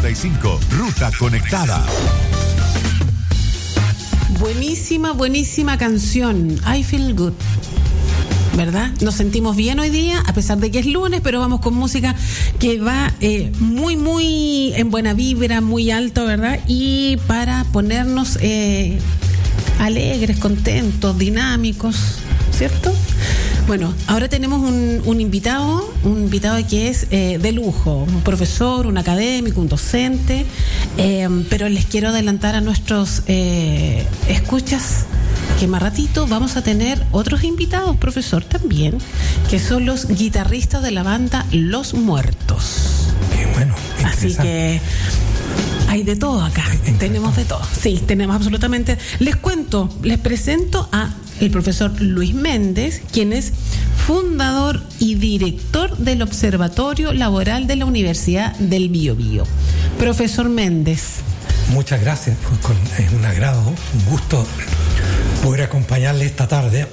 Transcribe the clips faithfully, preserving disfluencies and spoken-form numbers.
noventa y cinco, Ruta Conectada. Buenísima, buenísima canción. I Feel Good. ¿Verdad? Nos sentimos bien hoy día, a pesar de que es lunes, pero vamos con música que va eh, muy, muy en buena vibra, muy alto, ¿verdad? Y para ponernos eh, alegres, contentos, dinámicos, ¿cierto? Bueno, ahora tenemos un, un invitado, un invitado que es eh, de lujo, un profesor, un académico, un docente, eh, pero les quiero adelantar a nuestros eh, escuchas que más ratito vamos a tener otros invitados, profesor, también, que son los guitarristas de la banda Los Muertos. Qué bueno. Así que hay de todo acá, tenemos de todo. Sí, tenemos absolutamente. Les cuento, les presento a el profesor Luis Méndez, quien es fundador y director del Observatorio Laboral de la Universidad del Biobío. Profesor Méndez. Muchas gracias, pues con, es un agrado, un gusto poder acompañarle esta tarde.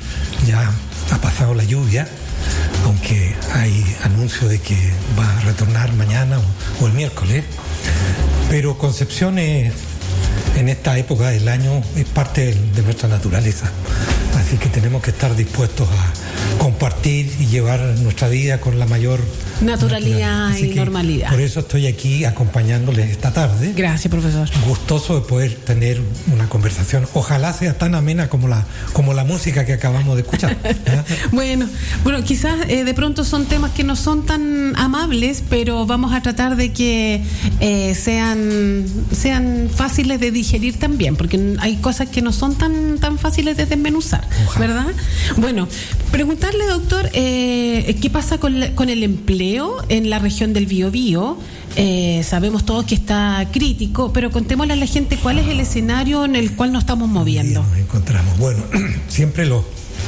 Ya ha pasado la lluvia, aunque hay anuncio de que va a retornar mañana o, o el miércoles, pero Concepción es, en esta época del año es parte de, de nuestra naturaleza, así que tenemos que estar dispuestos a compartir y llevar nuestra vida con la mayor naturalidad y normalidad. Por eso estoy aquí acompañándoles esta tarde. Gracias, profesor. Gustoso de poder tener una conversación. Ojalá sea tan amena como la como la música que acabamos de escuchar. ¿eh? bueno, bueno, quizás eh, de pronto son temas que no son tan amables, pero vamos a tratar de que eh, sean sean fáciles de digerir también, porque hay cosas que no son tan tan fáciles de desmenuzar, Ojalá. ¿verdad? Bueno, preguntarle, doctor, eh, ¿qué pasa con, la, con el empleo en la región del Biobío? Eh, sabemos todos que está crítico, pero contémosle a la gente cuál es el escenario en el cual nos estamos moviendo. Nos encontramos. Bueno, siempre los,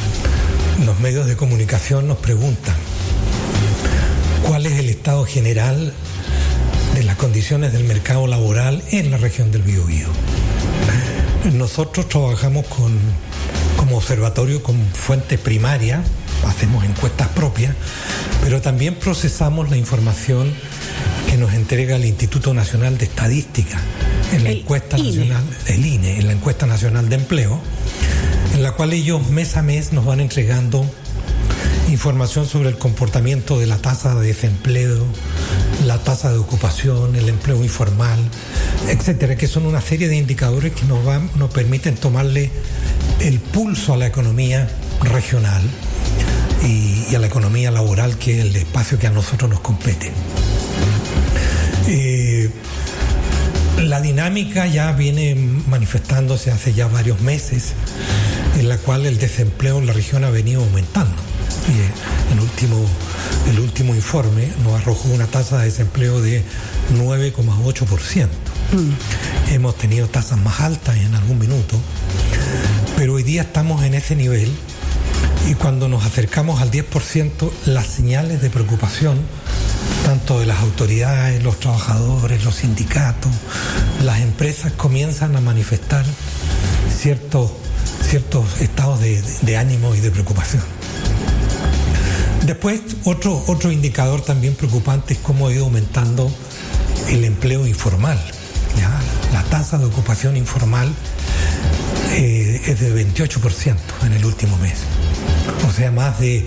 los medios de comunicación nos preguntan cuál es el estado general de las condiciones del mercado laboral en la región del Biobío. Nosotros trabajamos con, como observatorio con fuente primaria, hacemos encuestas propias, pero también procesamos la información que nos entrega el Instituto Nacional de Estadística en la el encuesta I N E. nacional, el I N E, en la encuesta nacional de empleo, en la cual ellos mes a mes nos van entregando información sobre el comportamiento de la tasa de desempleo, la tasa de ocupación, el empleo informal, etcétera, que son una serie de indicadores que nos van, nos permiten tomarle el pulso a la economía regional y, y a la economía laboral, que es el espacio que a nosotros nos compete. Eh, la dinámica ya viene manifestándose hace ya varios meses, en la cual el desempleo en la región ha venido aumentando. Y el último, el último informe nos arrojó una tasa de desempleo de nueve coma ocho por ciento. Mm. Hemos tenido tasas más altas en algún minuto, pero hoy día estamos en ese nivel, y cuando nos acercamos al diez por ciento, las señales de preocupación, tanto de las autoridades, los trabajadores, los sindicatos, las empresas, comienzan a manifestar ciertos, ciertos estados de, de, de ánimo y de preocupación. Después, otro, otro indicador también preocupante es cómo ha ido aumentando el empleo informal. ¿ya? La tasa de ocupación informal eh, es de veintiocho por ciento en el último mes. O sea, más de